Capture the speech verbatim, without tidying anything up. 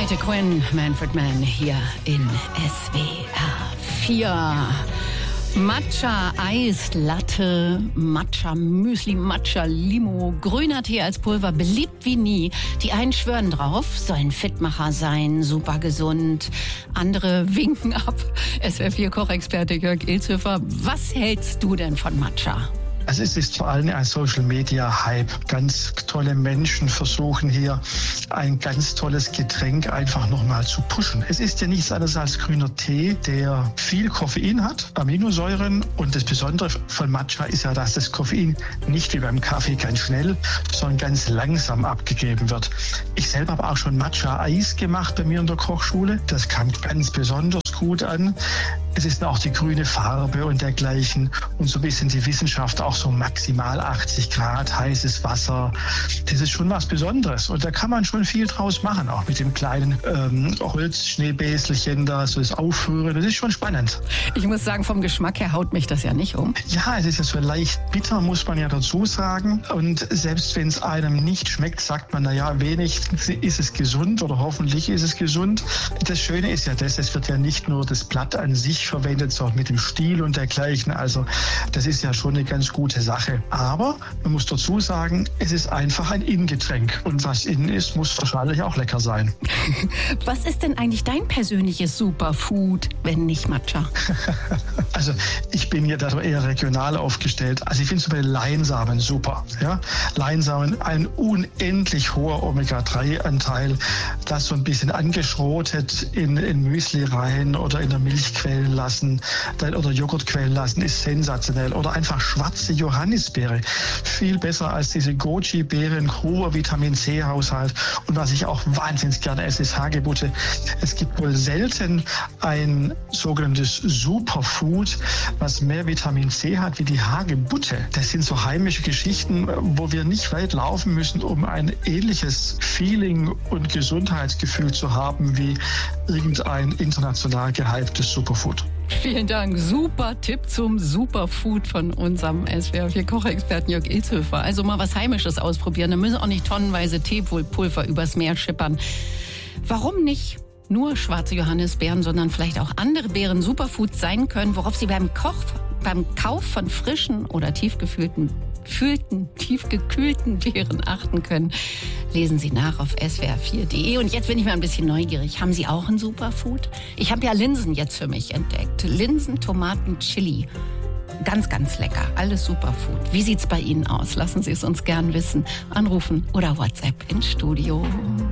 Maite Quinn, Manfred Mann hier in S W R vier. Matcha, Eis, Latte, Matcha, Müsli, Matcha, Limo, grüner Tee als Pulver, beliebt wie nie. Die einen schwören drauf, sollen Fitmacher sein, super gesund. Andere winken ab. S W R vier Kochexperte Jörg Ilzhöfer, was hältst du denn von Matcha? Also es ist vor allem ein Social-Media-Hype. Ganz tolle Menschen versuchen hier ein ganz tolles Getränk einfach nochmal zu pushen. Es ist ja nichts anderes als grüner Tee, der viel Koffein hat, Aminosäuren. Und das Besondere von Matcha ist ja, dass das Koffein nicht wie beim Kaffee ganz schnell, sondern ganz langsam abgegeben wird. Ich selber habe auch schon Matcha-Eis gemacht bei mir in der Kochschule. Das kam ganz besonders gut an. Es ist auch die grüne Farbe und dergleichen und so ein bisschen die Wissenschaft, auch so maximal achtzig Grad, heißes Wasser. Das ist schon was Besonderes und da kann man schon viel draus machen, auch mit dem kleinen ähm, Holzschneebäselchen da, so das Aufrühren, das ist schon spannend. Ich muss sagen, vom Geschmack her haut mich das ja nicht um. Ja, es ist ja so leicht bitter, muss man ja dazu sagen, und selbst wenn es einem nicht schmeckt, sagt man, naja, wenigstens ist es gesund oder hoffentlich ist es gesund. Das Schöne ist ja das, es wird ja nicht nur das Blatt an sich verwendet, sondern mit dem Stiel und dergleichen. Also das ist ja schon eine ganz gute Sache. Aber man muss dazu sagen, es ist einfach ein Innengetränk. Und was innen ist, muss wahrscheinlich auch lecker sein. Was ist denn eigentlich dein persönliches Superfood, wenn nicht Matcha? Also ich bin ja da eher regional aufgestellt. Also ich finde zum Beispiel Leinsamen super. Ja? Leinsamen, ein unendlich hoher Omega drei Anteil, das so ein bisschen angeschrotet in, in Müsli rein oder in der Milch quellen lassen oder Joghurt quellen lassen, ist sensationell. Oder einfach schwarze Johannisbeere. Viel besser als diese Goji-Beeren, hoher Vitamin C-Haushalt. Und was ich auch wahnsinnig gerne esse, ist Hagebutte. Es gibt wohl selten ein sogenanntes Superfood, was mehr Vitamin C hat wie die Hagebutte. Das sind so heimische Geschichten, wo wir nicht weit laufen müssen, um ein ähnliches Feeling und Gesundheitsgefühl zu haben wie irgendein international gehyptes Superfood. Vielen Dank. Super Tipp zum Superfood von unserem S W R vier Kochexperten Jörg Ilzhöfer. Also mal was Heimisches ausprobieren. Da müssen auch nicht tonnenweise Teepulver übers Meer schippern. Warum nicht nur schwarze Johannisbeeren, sondern vielleicht auch andere Beeren Superfoods sein können, worauf Sie beim Koch, beim Kauf von frischen oder tiefgefühlten Fühlten, tiefgekühlten Beeren achten können. Lesen Sie nach auf S W R vier punkt de. Und jetzt bin ich mal ein bisschen neugierig. Haben Sie auch ein Superfood? Ich habe ja Linsen jetzt für mich entdeckt. Linsen, Tomaten, Chili. Ganz, ganz lecker. Alles Superfood. Wie sieht's bei Ihnen aus? Lassen Sie es uns gern wissen. Anrufen oder WhatsApp ins Studio.